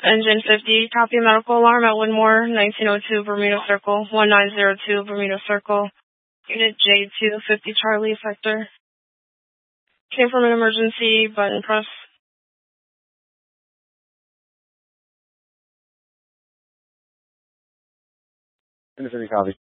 Engine 50, copy medical alarm at Winmore, 1902 Bermuda Circle, 1902 Bermuda Circle, Unit J2, 50 Charlie Sector. Came from an emergency, button press. Engine 50, copy.